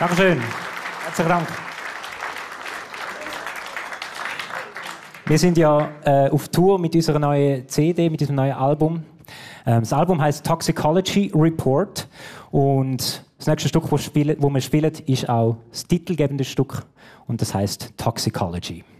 Dankeschön. Herzlichen Dank. Wir sind ja auf Tour mit unserer neuen CD, mit unserem neuen Album. Das Album heißt Toxicology Report und das nächste Stück, das wir spielen, ist auch das titelgebende Stück und das heißt Toxicology.